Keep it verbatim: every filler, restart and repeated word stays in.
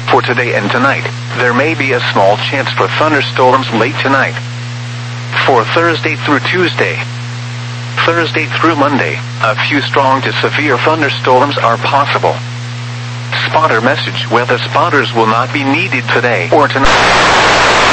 For today and tonight, there may be a small chance for thunderstorms late tonight. For Thursday through Tuesday, Thursday through Monday, a few strong to severe thunderstorms are possible. Spotter message: weather spotters will not be needed today or tonight.